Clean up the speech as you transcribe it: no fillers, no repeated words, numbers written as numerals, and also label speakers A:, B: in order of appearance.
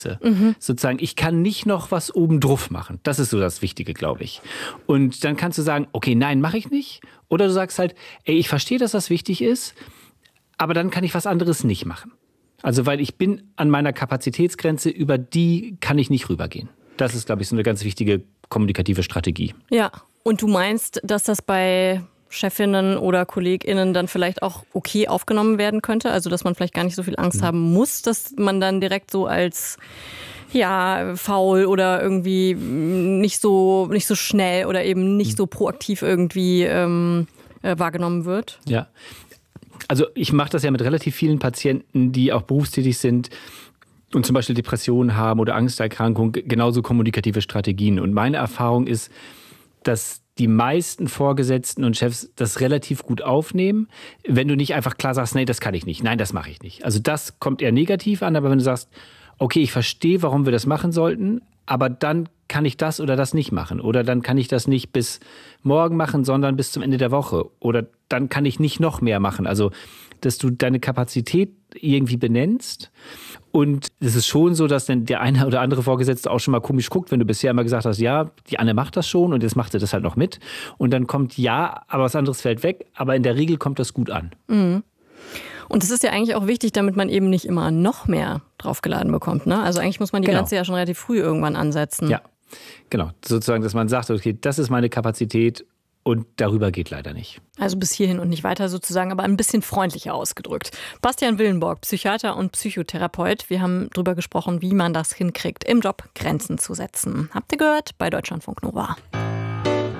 A: Sozusagen, ich kann nicht noch was oben drauf machen. Das ist so das Wichtige, glaube ich. Und dann kannst du sagen, okay, nein, mache ich nicht. Oder du sagst halt, ey, ich verstehe, dass das wichtig ist, aber dann kann ich was anderes nicht machen. Also, weil ich bin an meiner Kapazitätsgrenze, über die kann ich nicht rübergehen. Das ist, glaube ich, so eine ganz wichtige kommunikative Strategie.
B: Ja, und du meinst, dass das bei Chefinnen oder KollegInnen dann vielleicht auch okay aufgenommen werden könnte? Also, dass man vielleicht gar nicht so viel Angst haben muss, dass man dann direkt so als faul oder irgendwie nicht so schnell oder eben nicht so proaktiv irgendwie wahrgenommen wird?
A: Ja, also ich mache das ja mit relativ vielen Patienten, die auch berufstätig sind und zum Beispiel Depressionen haben oder Angsterkrankungen, genauso kommunikative Strategien. Und meine Erfahrung ist, dass die meisten Vorgesetzten und Chefs das relativ gut aufnehmen, wenn du nicht einfach klar sagst, nee, das kann ich nicht, nein, das mache ich nicht. Also das kommt eher negativ an, aber wenn du sagst, okay, ich verstehe, warum wir das machen sollten, aber dann kann ich das oder das nicht machen. Oder dann kann ich das nicht bis morgen machen, sondern bis zum Ende der Woche. Oder dann kann ich nicht noch mehr machen. Also, dass du deine Kapazität irgendwie benennst. Und es ist schon so, dass dann der eine oder andere Vorgesetzte auch schon mal komisch guckt, wenn du bisher immer gesagt hast, ja, die Anne macht das schon und jetzt macht sie das halt noch mit. Und dann kommt ja, aber was anderes fällt weg. Aber in der Regel kommt das gut an.
B: Mhm. Und das ist ja eigentlich auch wichtig, damit man eben nicht immer noch mehr draufgeladen bekommt, ne? Also eigentlich muss man die Grenze ja schon relativ früh irgendwann ansetzen.
A: Ja, genau. Sozusagen, dass man sagt, okay, das ist meine Kapazität und darüber geht leider nicht.
B: Also bis hierhin und nicht weiter sozusagen, aber ein bisschen freundlicher ausgedrückt. Bastian Willenborg, Psychiater und Psychotherapeut. Wir haben drüber gesprochen, wie man das hinkriegt, im Job Grenzen zu setzen. Habt ihr gehört? Bei Deutschlandfunk Nova.